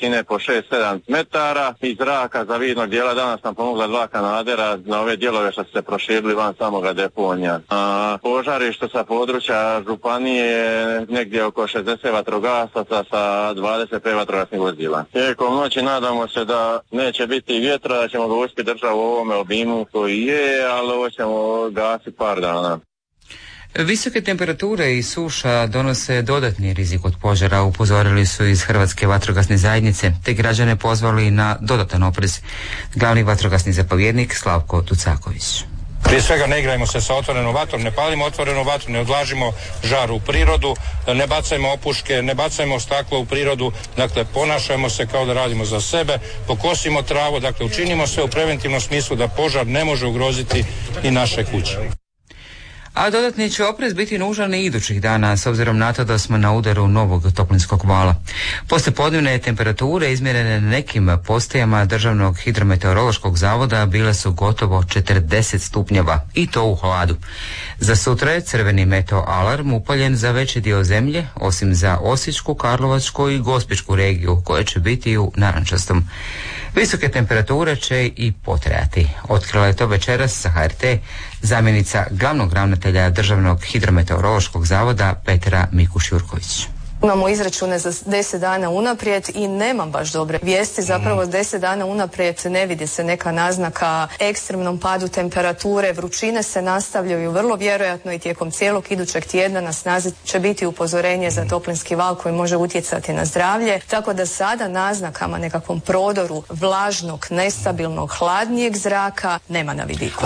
visine po 6-7 metara. Iz zraka za vidnog dijela danas nam pomogla 2 kanadera na ove dijelove što su se proširili van samoga deponija. Požarište sa područja županije negdje oko 60 vatrogasaca sa 25 vatrogasnih vozila. Tijekom noći nadamo se da neće biti vjetra, da ćemo ga uspjeti držati u ovome obimu koji je, ali ovo ćemo gasiti par dana. Visoke temperature i suša donose dodatni rizik od požara, upozorili su iz Hrvatske vatrogasne zajednice, te građane pozvali na dodatan oprez. Glavni vatrogasni zapovjednik Slavko Tucaković. Prije svega ne igrajmo se sa otvorenom vatrom, ne palimo otvorenu vatru, ne odlažimo žar u prirodu, ne bacajmo opuške, ne bacajmo staklo u prirodu, dakle ponašajmo se kao da radimo za sebe, pokosimo travu, dakle učinimo sve u preventivnom smislu da požar ne može ugroziti i naše kuće. A dodatni će oprez biti nužan i idućih dana, s obzirom na to da smo na udaru novog toplinskog vala. Poslijepodnevne temperature izmjerene na nekim postajama Državnog hidrometeorološkog zavoda bile su gotovo 40 stupnjeva, i to u hladu. Za sutra je crveni meteo alarm upaljen za veći dio zemlje, osim za Osječku, Karlovačku i Gospićku regiju, koje će biti u narančastom. Visoke temperature će i potrajati. Otkrila je to večeras za HRT zamjenica glavnog ravnatelja Državnog hidrometeorološkog zavoda Petra Mikuš-Jurković. Imamo izračune za 10 dana unaprijed i nemam baš dobre vijesti. Zapravo 10 dana unaprijed ne vidi se neka naznaka ekstremnom padu temperature. Vrućine se nastavljaju vrlo vjerojatno i tijekom cijelog idućeg tjedna na snazi će biti upozorenje za toplinski val koji može utjecati na zdravlje. Tako da sada naznakama nekakvom prodoru vlažnog, nestabilnog, hladnijeg zraka nema na vidiku.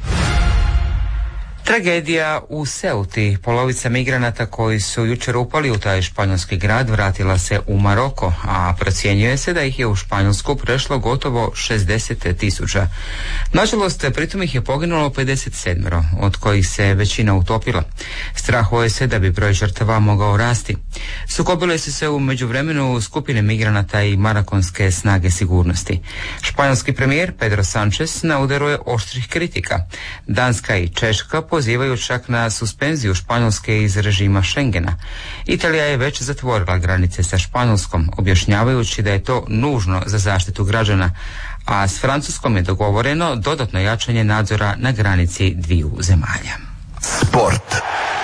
Tragedija u Ceuti. Polovica migranata koji su jučer upali u taj španjolski grad vratila se u Maroko, a procjenjuje se da ih je u Španjolsku prešlo gotovo 60.000. Nažalost, pritom ih je poginulo 57, od kojih se većina utopila. Strahuje se da bi broj žrtava mogao rasti. Sukobile su se u međuvremenu skupine migranata i marakonske snage sigurnosti. Španjolski premijer Pedro Sánchez na udaru je oštrih kritika. Danska i Češka pozivaju čak na suspenziju Španjolske iz režima Schengena. Italija je već zatvorila granice sa Španjolskom, objašnjavajući da je to nužno za zaštitu građana, a s Francuskom je dogovoreno dodatno jačanje nadzora na granici dviju zemalja. Sport.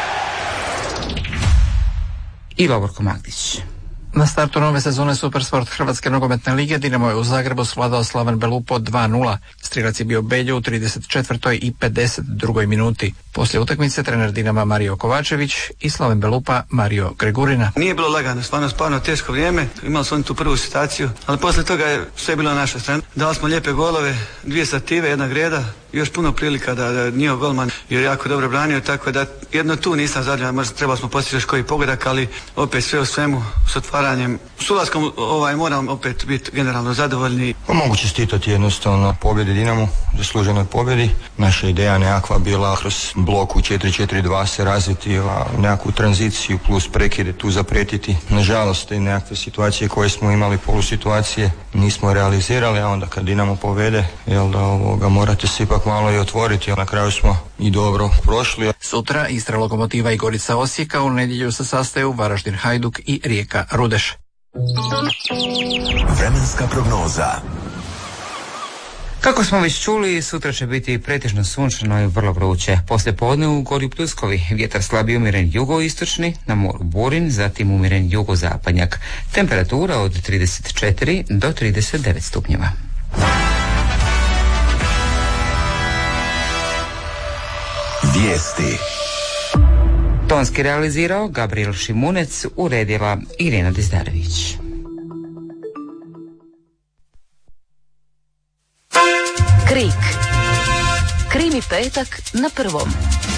I Lovorko Magdić. Na startu nove sezone Supersport Hrvatske nogometne lige Dinamo je u Zagrebu svladao Slaven Belupo 2-0. Strilac je bio Beljo u 34. i 52. minuti. Poslije utakmice trener Dinama Mario Kovačević i Slaven Belupa Mario Gregurina. Nije bilo lagano, stvarno teško vrijeme. Imali smo oni tu prvu situaciju, ali poslije toga je sve bilo na našoj strani. Dali smo lijepe golove, 2 sative, 1 greda. Još puno prilika da njihov golman je jako dobro branio, tako da jedno tu nisam zadovoljan, možda trebali smo postići još koji pogodak, ali opet sve u svemu s otvaranjem, s ulaskom moram opet biti generalno zadovoljni. Mogu čestitati jednostavno pobjedi Dinamu, zasluženoj pobjedi. Naša ideja nekakva bila kroz blok u 4-4-2 se razviti, nekakvu tranziciju plus prekide tu zapretiti. Nažalost, i nekakve situacije koje smo imali, polusituacije, nismo realizirali, a onda kad Dinamo povede, morate se ipak malo i otvoriti, a na kraju smo i dobro prošli. Sutra Istra Lokomotiva i Gorica Osijeka, u nedjelju se sastaju Varaždin Hajduk i Rijeka Rudeš. Vremenska prognoza. Kako smo već čuli, sutra će biti pretežno sunčano i vrlo vruće. Poslije podne u gori Pljuskovi, vjetar slabiji umjeren jugoistočni, na moru burin, zatim umjeren jugozapadnjak. Temperatura od 34 do 39 stupnjeva. Vijesti. Tonski realizirao Gabriel Šimunec, uredila Irena Dizdarević. Krik. Krimi petak na prvom.